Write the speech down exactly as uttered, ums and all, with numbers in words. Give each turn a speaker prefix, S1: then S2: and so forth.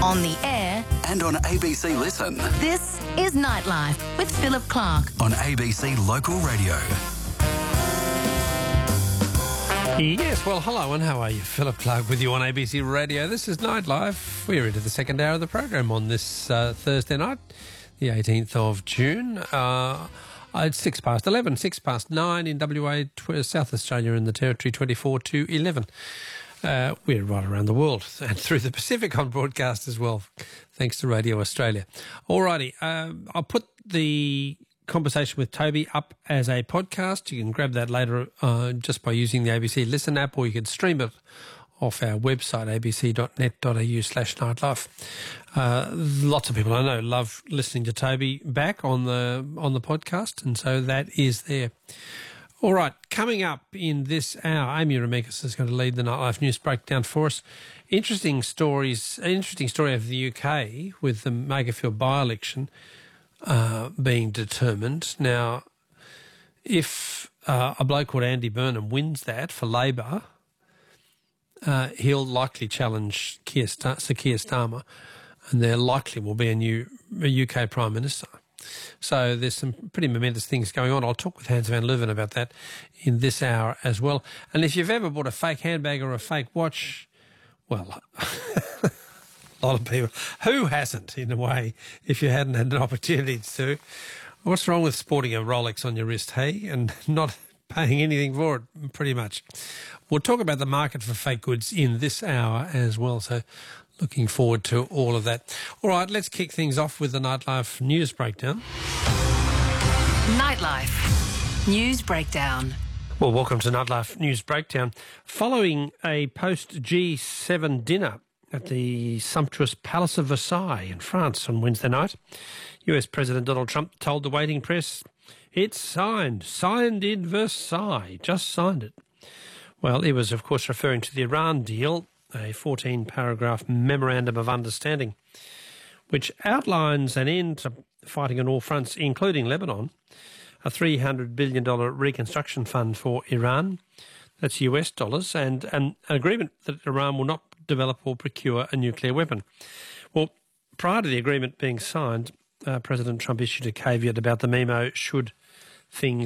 S1: on the air
S2: and on A B C Listen.
S1: This is Nightlife with Philip Clark
S2: on A B C Local Radio.
S3: Yes, well, hello and how are you? Philip Clark with you on A B C Radio. This is Nightlife. We're into the second hour of the program on this uh, Thursday night, the eighteenth of June. Uh, it's six past eleven, six past nine in W A, tw- South Australia and the Territory, twenty-four to eleven. Uh, we're right around the world and through the Pacific on broadcast as well, thanks to Radio Australia. Alrighty, um, I'll put the conversation with Toby up as a podcast. You can grab that later uh, just by using the A B C Listen app, or you can stream it off our website, abc.net.au slash nightlife. Uh, lots of people I know love listening to Toby back on the on the podcast, and so that is there. All right, coming up in this hour, Amy Remekas is going to lead the Nightlife News Breakdown for us. Interesting stories, an interesting story of the U K with the Makerfield by-election uh, being determined. Now, if uh, a bloke called Andy Burnham wins that for Labor, uh, he'll likely challenge Keir Star- Sir Keir Starmer, and there likely will be a new a U K Prime Minister. So there's some pretty momentous things going on. I'll talk with Hans van Leuven about that in this hour as well. And if you've ever bought a fake handbag or a fake watch, well, a lot of people. Who hasn't, in a way, if you hadn't had an opportunity to? What's wrong with sporting a Rolex on your wrist, hey, and not paying anything for it, pretty much? We'll talk about the market for fake goods in this hour as well, so looking forward to all of that. All right, let's kick things off with the Nightlife News Breakdown.
S1: Nightlife News Breakdown.
S3: Well, welcome to Nightlife News Breakdown. Following a post-G seven dinner at the sumptuous Palace of Versailles in France on Wednesday night, U S President Donald Trump told the waiting press, "It's signed, signed in Versailles, just signed it." Well, he was, of course, referring to the Iran deal, a fourteen-paragraph memorandum of understanding, which outlines an end to fighting on all fronts, including Lebanon, a three hundred billion dollars reconstruction fund for Iran, that's U S dollars, and an agreement that Iran will not develop or procure a nuclear weapon. Well, prior to the agreement being signed, uh, President Trump issued a caveat about the memo should things